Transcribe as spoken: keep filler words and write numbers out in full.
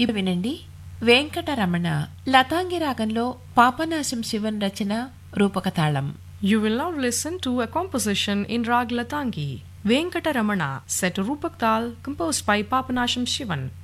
ఇప్పుడు వినండి వెంకటరమణ లతాంగి రాగంలో పాపనాశం శివన్ రచన రూపకతాళం. You will now listen to a composition in Rag Latangi, Venkataramana, set to Rupak Tal, composed by Papanasham Shivan.